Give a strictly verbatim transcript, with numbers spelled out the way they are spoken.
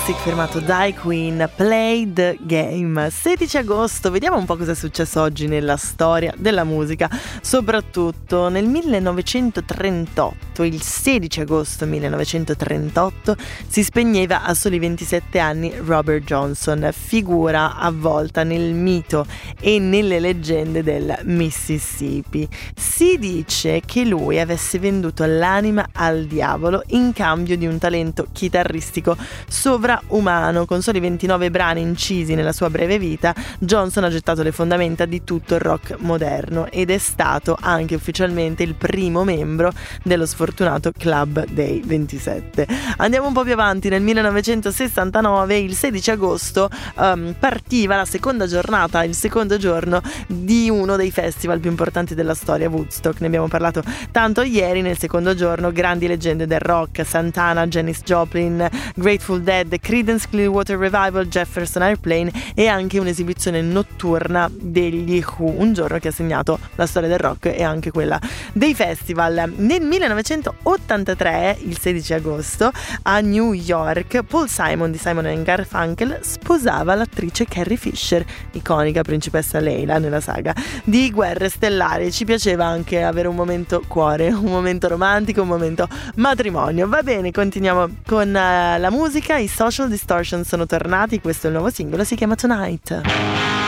Firmato Die Queen, Play the Game. Sedici agosto, vediamo un po' cosa è successo oggi nella storia della musica. Soprattutto nel millenovecentotrentotto, il sedici agosto millenovecentotrentotto, si spegneva a soli ventisette anni Robert Johnson, figura avvolta nel mito e nelle leggende del Mississippi. Si dice che lui avesse venduto l'anima al diavolo in cambio di un talento chitarristico sovraumano. Con soli ventinove brani incisi nella sua breve vita, Johnson ha gettato le fondamenta di tutto il rock moderno ed è stato anche ufficialmente il primo membro dello sfortunato Club dei ventisette. Andiamo un po' più avanti. Nel millenovecentosessantanove, il sedici agosto, um, partiva la seconda giornata, il secondo giorno di uno dei festival più importanti della storia, Woodstock. Ne abbiamo parlato tanto ieri. Nel secondo giorno grandi leggende del rock: Santana, Janis Joplin, Grateful Dead, Creedence Clearwater Revival, Jefferson Airplane e anche un'esibizione notturna degli Who, un giorno che ha segnato la storia del rock e anche quella dei festival. Nel millenovecentottantatré, il sedici agosto, a New York, Paul Simon di Simon and Garfunkel sposava l'attrice Carrie Fisher, iconica principessa Leila nella saga di Guerre Stellari. Ci piaceva anche avere un momento cuore, un momento romantico, un momento matrimonio. Va bene, continuiamo con uh, la musica. I Social Distortion sono tornati, questo è il nuovo singolo, si chiama Tonight.